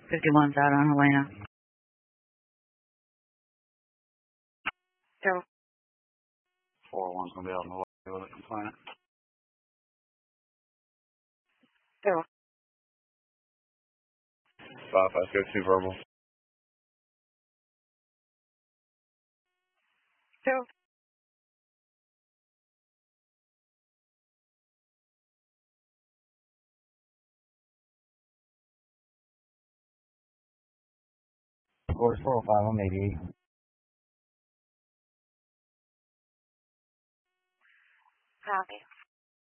51's out on Helena. So. 401's going to be out in the way with a complaint. So. 5552 verbal. So. Course 405, I'm 88. Copy.